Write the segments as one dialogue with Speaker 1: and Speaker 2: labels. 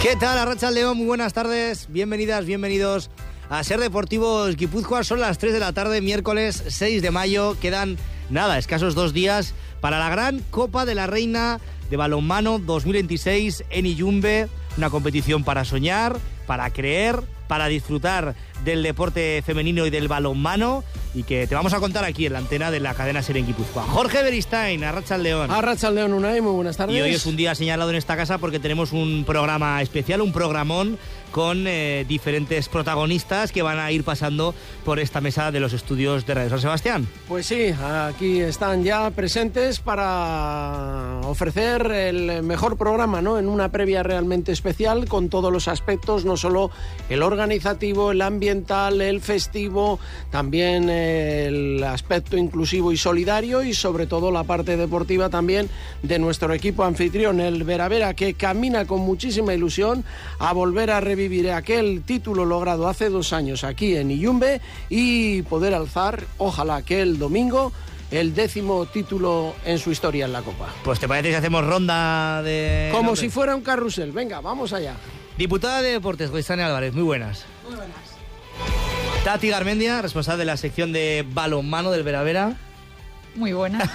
Speaker 1: ¿Qué tal, Arratsaldeon? Muy buenas tardes, bienvenidas, bienvenidos a Ser Deportivos Guipúzcoa. Son las 3 de la tarde, miércoles 6 de mayo. Quedan, escasos 2 días para la gran Copa de la Reina de Balonmano 2026 en Iyumbe. Una competición para soñar, para creer, para disfrutar del deporte femenino y del balonmano, y que te vamos a contar aquí en la antena de la cadena SER en Guipúzcoa. Jorge Beristain, Arratsaldeon.
Speaker 2: Arratsaldeon, Unai, muy buenas tardes.
Speaker 1: Y hoy es un día señalado en esta casa porque tenemos un programa especial, un programón con diferentes protagonistas que van a ir pasando por esta mesa de los estudios de Radio San Sebastián.
Speaker 2: Pues sí, aquí están ya presentes para ofrecer el mejor programa, ¿no? En una previa realmente especial con todos los aspectos, no solo el organizativo, el ambiental, el festivo, también el aspecto inclusivo y solidario, y sobre todo la parte deportiva también de nuestro equipo anfitrión, el Veravera, que camina con muchísima ilusión a volver a revivir aquel título logrado hace 2 años aquí en Iyumbe y poder alzar, ojalá que el domingo, el 10º título en su historia en la Copa.
Speaker 1: Pues ¿te parece si hacemos ronda de...?
Speaker 2: Como si fuera un carrusel. Venga, vamos allá.
Speaker 1: Diputada de Deportes, Goizane Álvarez, muy buenas.
Speaker 3: Muy buenas.
Speaker 1: Tati Garmendia, responsable de la sección de balonmano del Veravera.
Speaker 3: Muy buenas.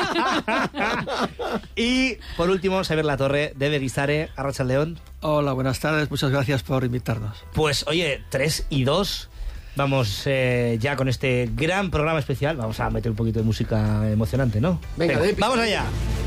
Speaker 1: Y por último, Xavier Latorre de Berizare, Arratsaldeon.
Speaker 4: Hola, buenas tardes, muchas gracias por invitarnos.
Speaker 1: Pues oye, 3-2, vamos ya con este gran programa especial. Vamos a meter un poquito de música emocionante, ¿no?
Speaker 2: Venga,
Speaker 1: vamos allá.